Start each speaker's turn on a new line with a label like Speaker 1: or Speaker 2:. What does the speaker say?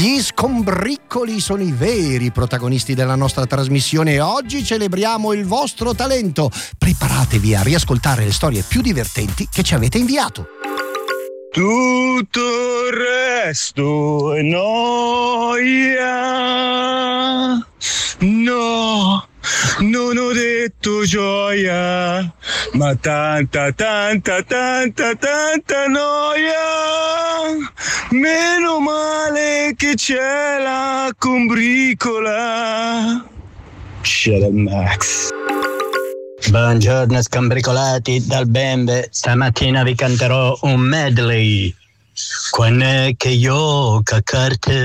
Speaker 1: Gli scombriccoli sono i veri protagonisti della nostra trasmissione e oggi celebriamo il vostro talento. Preparatevi a riascoltare le storie più divertenti che ci avete inviato.
Speaker 2: Tutto il resto è noia. No, non ho detto gioia, ma tanta noia. Meno male che c'è la combricola. Shut up, Max.
Speaker 3: Buongiorno scombricolati dal Bembe, stamattina vi canterò un medley. Quando è che io cacarte